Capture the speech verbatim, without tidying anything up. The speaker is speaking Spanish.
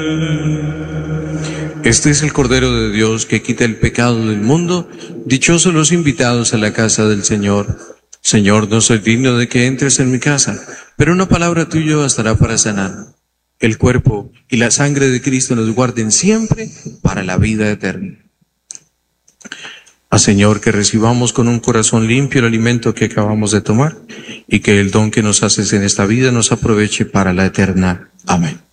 Este es el Cordero de Dios que quita el pecado del mundo. Dichosos los invitados a la casa del Señor. Señor, no soy digno de que entres en mi casa, pero una palabra tuya bastará para sanar. El cuerpo y la sangre de Cristo nos guarden siempre para la vida eterna. A Señor, que recibamos con un corazón limpio el alimento que acabamos de tomar y que el don que nos haces en esta vida nos aproveche para la eterna. Amén.